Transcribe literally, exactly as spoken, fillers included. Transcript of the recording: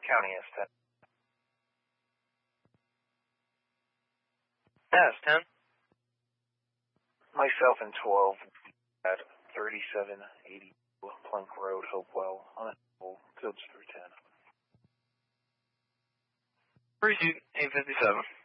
County S ten. Yeah, S ten. Myself and twelve at thirty-seven eighty Plunk Road, Hopewell, on a fields through ten. Receipt eight fifty-seven.